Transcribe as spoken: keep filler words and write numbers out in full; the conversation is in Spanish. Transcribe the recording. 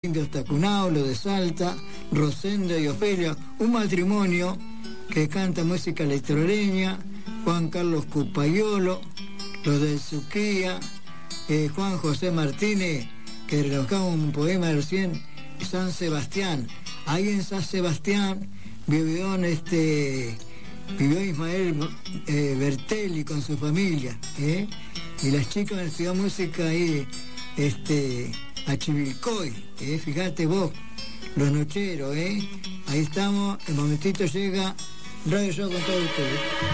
hasta Cunao, lo de Salta, Rosendo y Ofelia, un matrimonio que canta música electroleña, Juan Carlos Cupayolo, los de Suquía, eh, Juan José Martínez, que relojaba un poema recién, San Sebastián. Ahí en San Sebastián vivió, este, vivió Ismael eh, Bertelli con su familia, ¿eh? Y las chicas estudiaron música ahí, este, a Chivilcoy, ¿eh? Fíjate vos, los nocheros, ¿eh? Ahí estamos, el momentito llega Radio Show con todos ustedes.